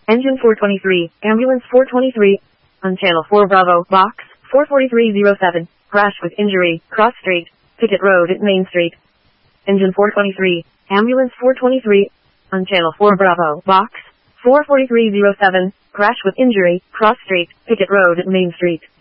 Engine 423, Ambulance 423, on Channel 4 Bravo, Box 44307, crash with injury, Cross Street, Pickett Road at Main Street. Engine 423, Ambulance 423, on Channel 4 Bravo, Box 44307, crash with injury, Cross Street, Pickett Road at Main Street.